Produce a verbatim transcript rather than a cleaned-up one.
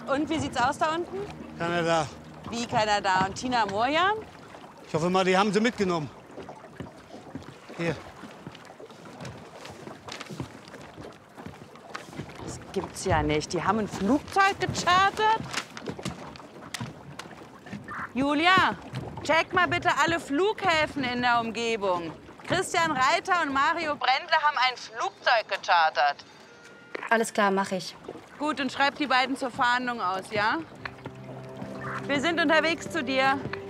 Und wie sieht's aus da unten? Keiner da. Wie keiner da? Und Tina Morjan? Ich hoffe mal, die haben sie mitgenommen. Hier. Das gibt's ja nicht. Die haben ein Flugzeug gechartert? Julia, check mal bitte alle Flughäfen in der Umgebung. Christian Reiter und Mario Brändle haben ein Flugzeug gechartert. Alles klar, mache ich. Gut, und schreib die beiden zur Fahndung aus, ja? Wir sind unterwegs zu dir.